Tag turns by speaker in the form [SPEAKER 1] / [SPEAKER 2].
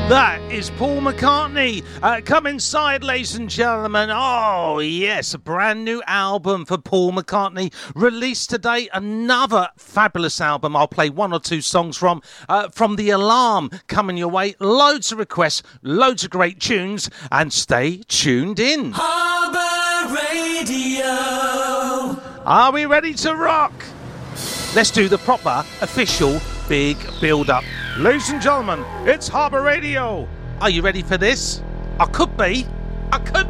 [SPEAKER 1] That is Paul McCartney. Come inside, ladies and gentlemen. Oh, yes, a brand new album for Paul McCartney. Released today, another fabulous album. I'll play one or two songs from The Alarm coming your way. Loads of requests, loads of great tunes, and stay tuned in.
[SPEAKER 2] Harbour Radio.
[SPEAKER 1] Are we ready to rock? Let's do the proper, official, big build-up. Ladies and gentlemen, it's Harbour Radio. Are you ready for this? I could be.